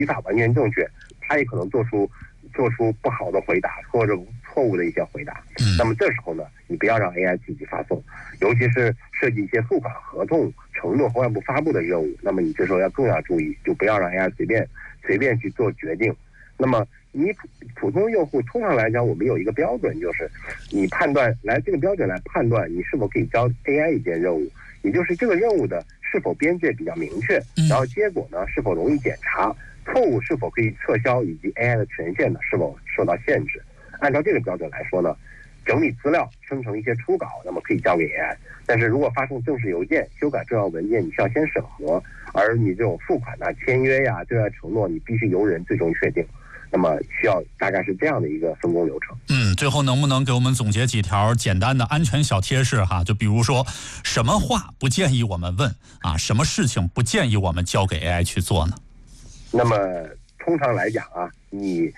语法完全正确，它也可能做出不好的回答或者错误的一些回答。那么这时候呢，你不要让 AI 自己发送，尤其是涉及一些付款合同、承诺和外部发布的任务，那么你这时候更要注意，就不要让 AI 随便去做决定。那么你普通用户通常来讲，我们有一个标准，就是你判断这个标准来判断你是否可以交 AI 一件任务，也就是这个任务的是否边界比较明确，然后结果呢是否容易检查，错误是否可以撤销，以及 AI 的权限呢是否受到限制。按照这个标准来说呢，整理资料生成一些初稿，那么可以交给 AI。但是如果发送正式邮件、修改重要文件，你需要先审核，而你这种付款签约对外承诺，你必须由人最终确定。那么需要大概是这样的一个分工流程。 最后能不能给我们总结几条简单的安全小贴士哈？就比如说，什么话不建议我们问啊？什么事情不建议我们交给 AI 去做呢？ 那么通常来讲啊，你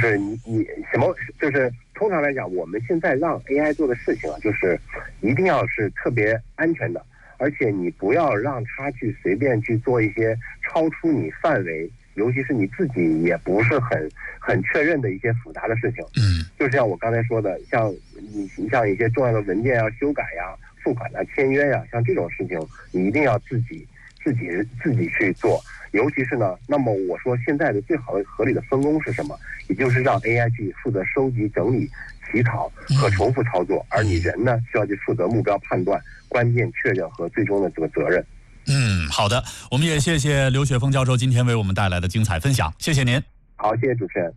通常来讲，我们现在让 AI 做的事情啊，就是一定要是特别安全的，而且你不要让它去随便去做一些超出你范围，尤其是你自己也不是很确认的一些复杂的事情。就像我刚才说的，像一些重要的文件要修改呀、付款签约呀，像这种事情，你一定要自己去做。尤其是呢，那么我说现在的最好的合理的分工是什么？也就是让 AI 去负责收集、整理、起草和重复操作，而你人呢需要去负责目标判断、关键确认和最终的这个责任。 好的，我们也谢谢刘雪峰教授今天为我们带来的精彩分享，谢谢您。 好，谢谢主持人。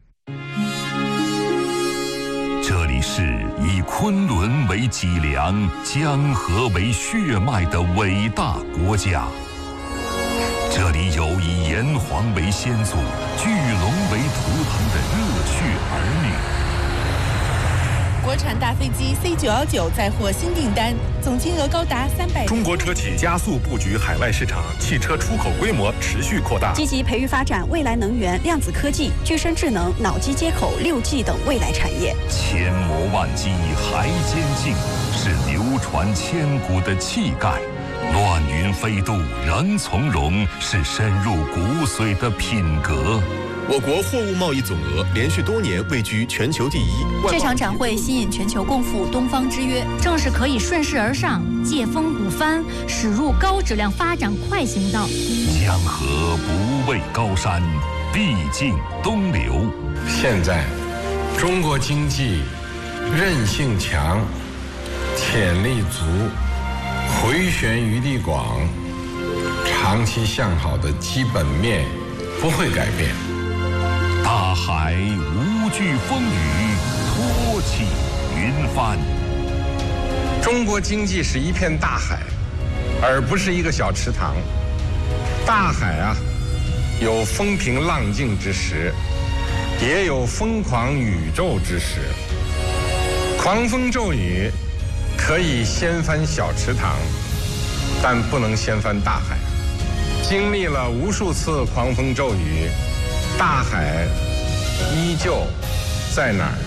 这里是以昆仑为脊梁、江河为血脉的伟大国家。这里有以炎黄为先祖、巨龙为图腾的热血儿女。 国产大飞机 C919 再获新订单，总金额高达300。 中国车企加速布局海外市场，汽车出口规模持续扩大， 积极培育发展未来能源、量子科技、具身智能、脑机接口、6G 等未来产业。 千磨万击还坚劲，是流传千古的气概。乱云飞渡仍从容，是深入骨髓的品格。 我国货物贸易总额连续多年位居全球第一。 这场展会吸引全球共赴东方之约，正是可以顺势而上，借风鼓帆，驶入高质量发展快行道。 江河不畏高山，必尽东流。 现在，中国经济韧性强，潜力足，回旋余地广，长期向好的基本面不会改变。 大海无惧风雨，托起云帆。 中国经济是一片大海，而不是一个小池塘。大海啊，有风平浪静之时，也有疯狂宇宙之时。狂风骤雨可以掀翻小池塘，但不能掀翻大海。经历了无数次狂风骤雨，大海依旧在哪儿？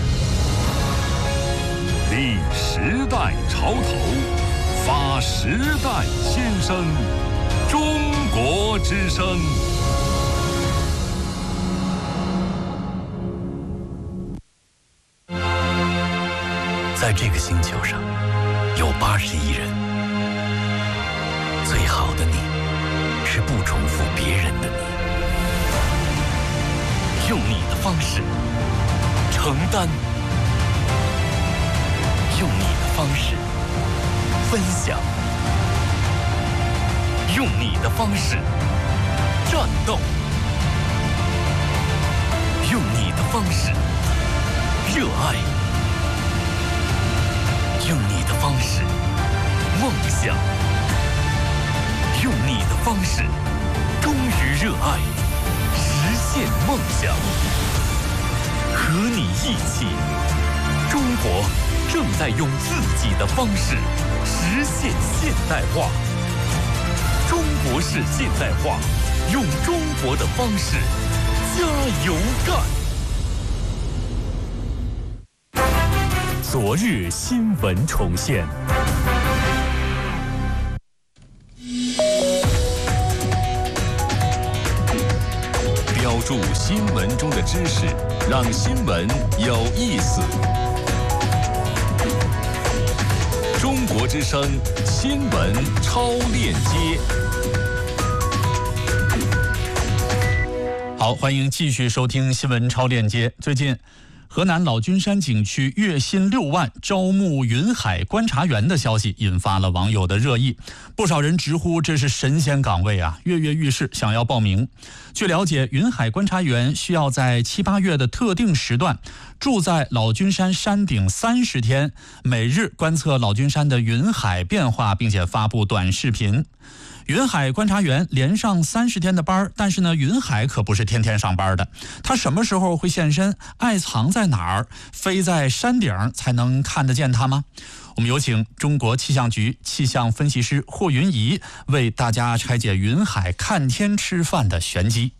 立时代潮头，发时代新声，中国之声。 在这个星球上，有80亿人。最好的你，是不重复别人的你。用你的方式承担，用你的方式分享，用你的方式战斗，用你的方式热爱，用你的方式梦想，用你的方式忠于热爱，实现梦想。和你一起，中国正在用自己的方式实现现代化。中国式现代化，用中国的方式加油干。昨日新闻重现。标注新闻中的知识，让新闻有意思。中国之声新闻超链接。 好，欢迎继续收听新闻超链接。最近，河南老君山景区月薪6万招募云海观察员的消息引发了网友的热议，不少人直呼这是神仙岗位啊，跃跃欲试，想要报名。据了解，云海观察员需要在7、8月的特定时段住在老君山山顶30天，每日观测老君山的云海变化，并且发布短视频。云海观察员连上30天的班，但是呢，云海可不是天天上班的。他什么时候会现身？爱藏在哪儿？飞在山顶才能看得见他吗？我们有请中国气象局气象分析师霍云怡为大家拆解云海看天吃饭的玄机。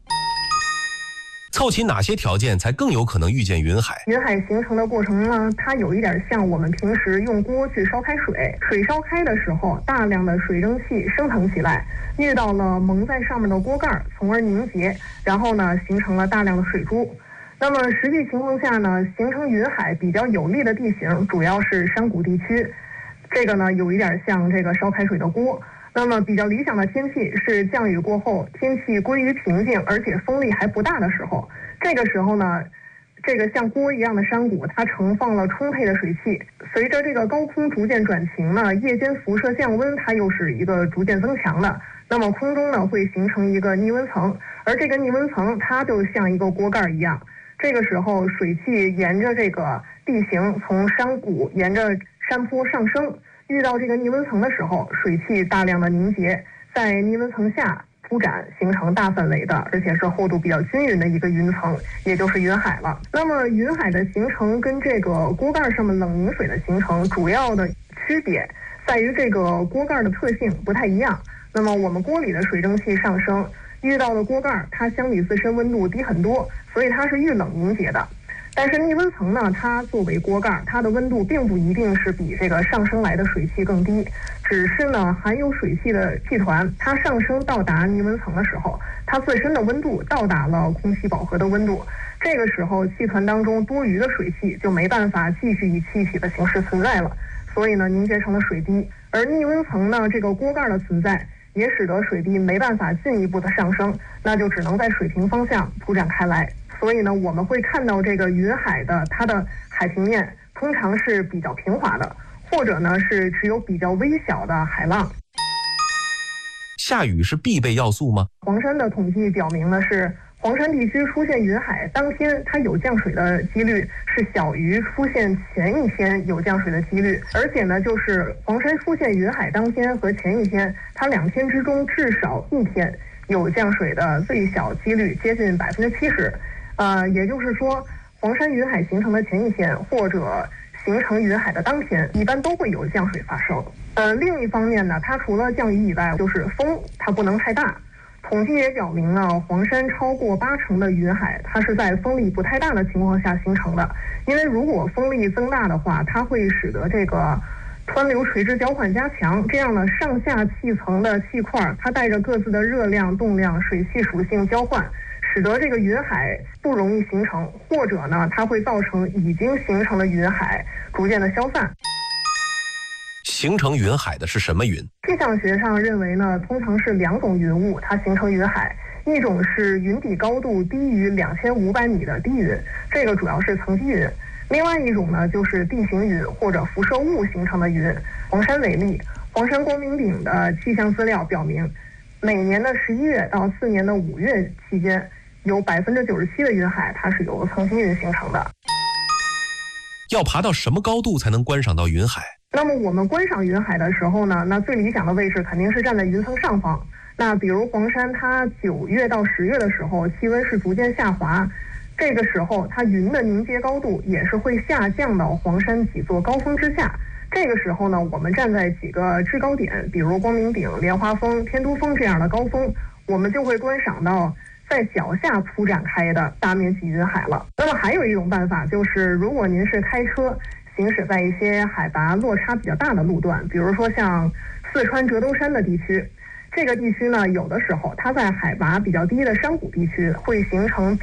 凑齐哪些条件才更有可能遇见云海？ 云海形成的过程呢，它有一点像我们平时用锅去烧开水，水烧开的时候，大量的水蒸气升腾起来，遇到了蒙在上面的锅盖，从而凝结，然后呢，形成了大量的水珠。那么实际情况下呢，形成云海比较有利的地形主要是山谷地区，这个呢有一点像这个烧开水的锅。那么比较理想的天气是降雨过后，天气归于平静，而且风力还不大的时候。这个时候呢，这个像锅一样的山谷，它盛放了充沛的水汽。随着这个高空逐渐转晴呢，夜间辐射降温，它又是一个逐渐增强的。那么空中呢会形成一个逆温层，而这个逆温层它就像一个锅盖一样。这个时候水汽沿着这个地形从山谷沿着山坡上升。遇到这个逆温层的时候，水汽大量的凝结，在逆温层下铺展，形成大范围的，而且是厚度比较均匀的一个云层，也就是云海了。那么云海的形成跟这个锅盖上面冷凝水的形成主要的区别在于这个锅盖的特性不太一样。那么我们锅里的水蒸气上升，遇到的锅盖它相比自身温度低很多，所以它是遇冷凝结的。但是逆温层呢，它作为锅盖，它的温度并不一定是比这个上升来的水汽更低，只是呢含有水汽的气团，它上升到达逆温层的时候，它自身的温度到达了空气饱和的温度，这个时候气团当中多余的水汽就没办法继续以气体的形式存在了，所以呢凝结成了水滴。而逆温层呢，这个锅盖的存在也使得水滴没办法进一步的上升，那就只能在水平方向铺展开来。所以呢，我们会看到这个云海的它的海平面通常是比较平滑的，或者呢是只有比较微小的海浪。 下雨是必备要素吗？ 黄山的统计表明呢，是黄山地区出现云海当天它有降水的几率是小于出现前一天有降水的几率，而且呢就是黄山出现云海当天和前一天，它2天之中至少1天有降水的最小几率接近70%。也就是说，黄山云海形成的前一天或者形成云海的当天，一般都会有降水发生。另一方面呢，它除了降雨以外，就是风它不能太大。统计也表明呢，黄山超过80%的云海，它是在风力不太大的情况下形成的。因为如果风力增大的话，它会使得这个湍流垂直交换加强，这样呢，上下气层的气块它带着各自的热量、动量、水汽属性交换，使得这个云海不容易形成，或者呢，它会造成已经形成的云海逐渐的消散。 形成云海的是什么云？ 气象学上认为呢，通常是2种云雾它形成云海，一种是云底高度低于2500米的低云，这个主要是层积云；另外一种呢，就是地形云或者辐射雾形成的云。黄山为例，黄山光明顶的气象资料表明，每年的11月到次年的5月期间，有97%的云海它是由层积云形成的。 要爬到什么高度才能观赏到云海？ 那么我们观赏云海的时候呢，那最理想的位置肯定是站在云层上方。那比如黄山，它9月到10月的时候，气温是逐渐下滑，这个时候它云的凝结高度也是会下降到黄山几座高峰之下。这个时候呢，我们站在几个制高点，比如光明顶、莲花峰、天都峰这样的高峰，我们就会观赏到在脚下铺展开的大面积云海了。那么还有一种办法，就是如果您是开车行驶在一些海拔落差比较大的路段，比如说像四川折头山的地区， 这个地区呢，有的时候它在海拔比较低的山谷地区会形成